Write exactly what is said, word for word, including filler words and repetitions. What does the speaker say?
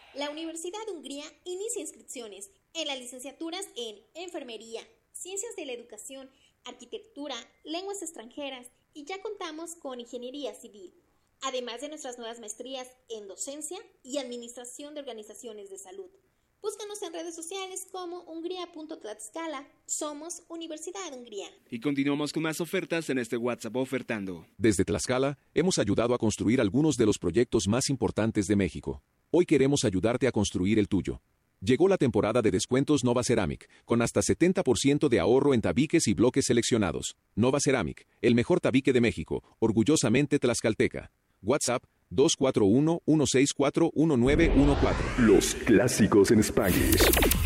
La Universidad de Hungría inicia inscripciones en las licenciaturas en Enfermería, Ciencias de la Educación, Arquitectura, Lenguas extranjeras y ya contamos con Ingeniería Civil, además de nuestras nuevas maestrías en Docencia y Administración de Organizaciones de Salud. Búscanos en redes sociales como hungría punto tlaxcala. Somos Universidad de Hungría. Y continuamos con más ofertas en este WhatsApp ofertando. Desde Tlaxcala, hemos ayudado a construir algunos de los proyectos más importantes de México. Hoy queremos ayudarte a construir el tuyo. Llegó la temporada de descuentos Nova Ceramic, con hasta setenta por ciento de ahorro en tabiques y bloques seleccionados. Nova Ceramic, el mejor tabique de México, orgullosamente tlaxcalteca. WhatsApp dos cuatro uno, uno seis cuatro, uno nueve uno cuatro. Los clásicos en Spanglish.